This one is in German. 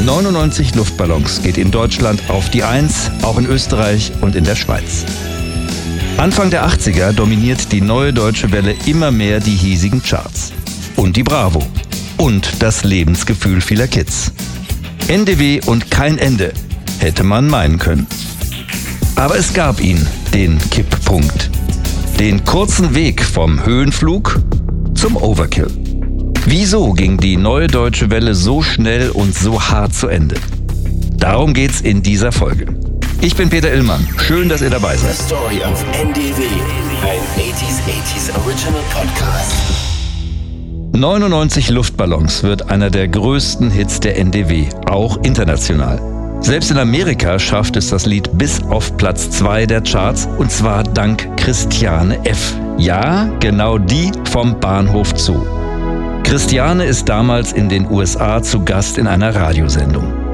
99 Luftballons geht in Deutschland auf die 1, auch in Österreich und in der Schweiz. Anfang der 80er dominiert die Neue Deutsche Welle immer mehr die hiesigen Charts. Und die Bravo. Und das Lebensgefühl vieler Kids. NDW und kein Ende, hätte man meinen können. Aber es gab ihn, den Kipppunkt. Den kurzen Weg vom Höhenflug zum Overkill. Wieso ging die Neue Deutsche Welle so schnell und so hart zu Ende? Darum geht's in dieser Folge. Ich bin Peter Illmann. Schön, dass ihr dabei seid. The Story of NDW, ein 80s Original Podcast. 99 Luftballons wird einer der größten Hits der NDW, auch international. Selbst in Amerika schafft es das Lied bis auf Platz 2 der Charts, und zwar dank Christiane F. Ja, genau die vom Bahnhof Zoo. Christiane ist damals in den USA zu Gast in einer Radiosendung.